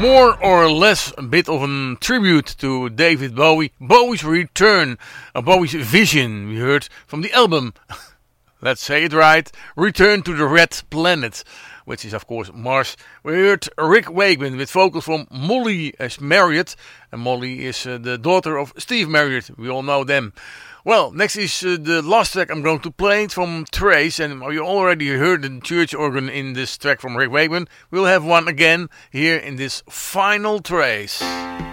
More or less a bit of a tribute to David Bowie, Bowie's return, Bowie's vision we heard from the album, let's say it right, Return to the Red Planet, which is of course Mars. We heard Rick Wakeman with vocals from Molly Marriott, and Molly is the daughter of Steve Marriott, we all know them. Well, next is the last track I'm going to play. It's from Trace, and you already heard the church organ in this track from Rick Wakeman. We'll have one again here in this final Trace.